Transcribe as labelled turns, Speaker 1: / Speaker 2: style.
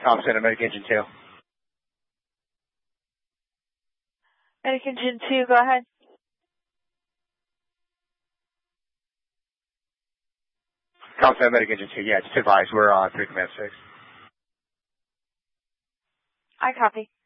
Speaker 1: Com Center, Medic Engine 2.
Speaker 2: Medic Engine 2, go ahead.
Speaker 1: Com Center, Medic Engine 2, yeah, just advise we're on 3 Command 6.
Speaker 2: I copy.